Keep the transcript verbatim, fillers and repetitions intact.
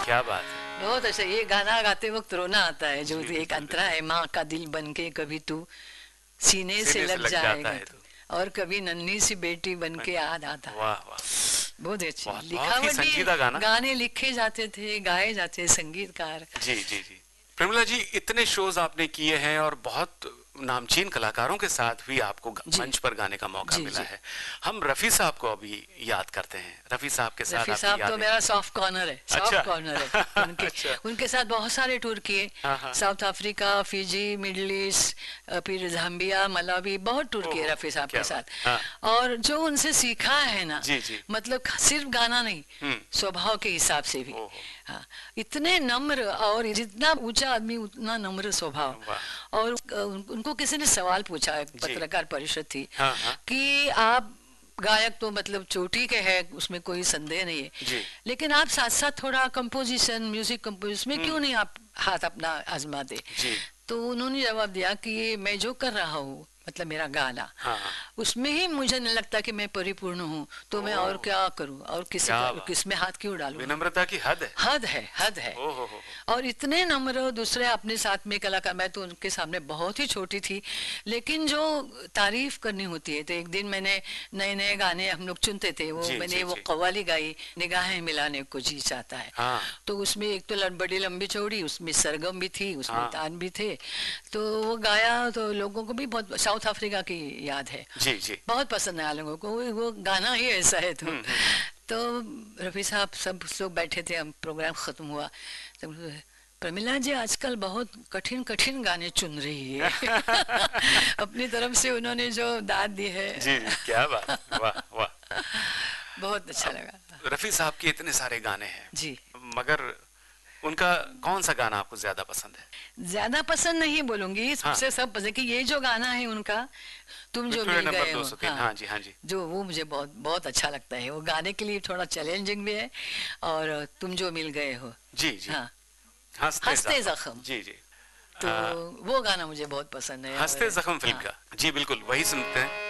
क्या बात है। बहुत अच्छा। ये गाना गाते वक्त रोना आता है, जो एक अंतरा है, माँ का दिल बनके कभी तू सीने से सीने से लग लग जाता जाएगा है तू, तू। और कभी नन्ही सी बेटी बनके याद आता है। वाह वाह, बहुत अच्छी बहुत बहुत ही लिखावट भी, संजीदा गाना। गाने लिखे जाते थे, गाए जाते थे, संगीतकार। जी जी जी। प्रेमिला जी, इतने शोज आपने किए हैं और बहुत नामचीन कलाकारों के साथ भी आपको जी मंच पर गाने का मौका जी मिला जी। है। हम रफी साहब को अभी याद करते हैं। रफी साहब के साथ रफी आपकी साहब तो यादें। मेरा सॉफ्ट कॉर्नर है, अच्छा सॉफ्ट कॉर्नर है उनके। अच्छा। उनके साथ बहुत सारे टूर किए, हाँ हाँ। South Africa, Fiji, middle east, फिर जाम्बिया, मलावी, बहुत टूर किए ओहो, रफी साहब क्या के बात। साथ। हाँ और जो उनसे सीखा है ना, जी जी। मतलब सिर्फ गाना नहीं, हम्म। स्वभाव के हिसाब से भी। ओहो, हाँ, इतने नम्र, और जितना ऊंचा आदमी उतना नम्र स्वभाव। वाह। और उन, उनको किसी ने सवाल पूछा, एक जी। पत्रकार परिषद थी, हाँ हाँ कि आप गायक तो मतलब चोटी के है, उसमें कोई संदेह नहीं है, जी। लेकिन आप साथ साथ थोड़ा कंपोजिशन, म्यूजिक कंपोजिशन में हम्म। क्यों नहीं आप हाथ अपना आजमा दे। जी। तो उन्होंने जवाब दिया कि ये मैं जो कर रहा हूँ, मतलब मेरा गाना, हाँ हाँ। उसमें ही मुझे नहीं लगता कि मैं परिपूर्ण हूँ, तो मैं और ओह, क्या करूँ, और किसी क्या का बात। किसमें हाथ क्यों डालूं। विनम्रता की हद है। हद है, हद है। ओहो हो हो। और इतने नम्र, दूसरे अपने साथ में कलाकार, मैं तो उनके सामने बहुत ही छोटी थी, लेकिन जो तारीफ करनी होती है, तो एक दिन मैंने नए नए गाने हम लोग चुनते थे, वो जी मैंने जी वो जी। कव्वाली गाई, निगाहें मिलाने को जी चाहता है। हाँ तो उसमें एक तो लड़- बड़ी लंबी चौड़ी, उसमें सरगम भी थी, उसमें हाँ। तान भी थे। तो वो गाया तो लोगों को भी बहुत, साउथ अफ्रीका की याद है, जी जी। बहुत पसंद आया लोगों को, वो वो गाना ही ऐसा है। तो हम्म हम्म। तो रफी साहब सब लोग बैठे थे, हम प्रोग्राम खत्म हुआ तो प्रमिला जी आजकल बहुत कठिन कठिन गाने चुन रही है अपनी तरफ से उन्होंने जो दाद दी है। जी जी, क्या बात, वाह वाह। बहुत अच्छा अब लगा। रफी साहब के इतने सारे गाने हैं, जी, मगर उनका कौन सा गाना आपको ज्यादा पसंद है? ज्यादा पसंद नहीं बोलूंगी, हाँ, सबसे सब पसंद कि ये जो गाना है उनका, तुम जो विक्टोरिया मिल नंबर गए दो हो, सौ तीन। हाँ, हाँ जी हाँ जी। जो वो मुझे बहुत बहुत अच्छा लगता है। वो गाने के लिए थोड़ा चैलेंजिंग भी है, और तुम जो मिल गए हो, जी जी। हाँ, हंसते हंसते जख्म। जख्म, जी जी। तो आ, वो गाना मुझे बहुत पसंद है। हंसते और जख्म फिल्म हाँ, का। जी बिल्कुल, वही सुनते हैं।